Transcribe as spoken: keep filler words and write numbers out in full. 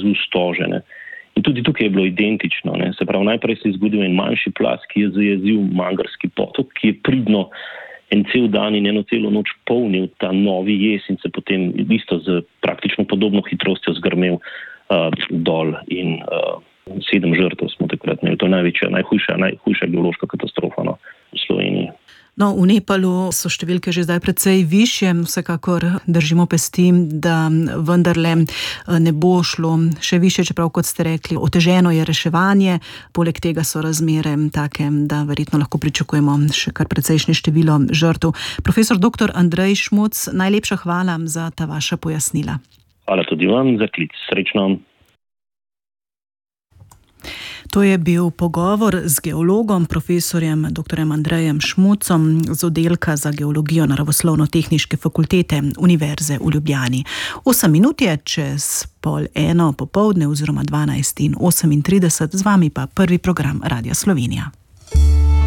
blizu stožene. In tudi tukaj je bilo identično. Ne. Se pravi, najprej se je zgodil en manjši plaz, ki je zajezil Mangarski potok, ki je pridno en cel dan in eno celo noč polnil ta novi jez in se potem isto z praktično podobno hitrostjo zgrmel uh, dol in uh, sedem žrtev smo takrat imeli. To je največja, najhujša, najhujša geološka katastrofa no, v Sloveniji. No, v Nepalu so številke že zdaj precej višje, vsekakor držimo pesti, da vendarle ne bo šlo še više, čeprav kot ste rekli, oteženo je reševanje, poleg tega so razmere take, da verjetno lahko pričakujemo še kar precejšnje število žrtev. Profesor doktor Andrej Šmuc, najlepša hvala za ta vaša pojasnila. Hvala tudi vam za klic. Srečno. To je bil pogovor z geologom, profesorjem doktorjem Andrejem Šmucom z oddelka za geologijo Naravoslovno-tehniške fakultete Univerze v Ljubljani. Osem minut je čez pol eno popoldne oziroma dvanajst in osemintrideset, z vami pa prvi program Radia Slovenija.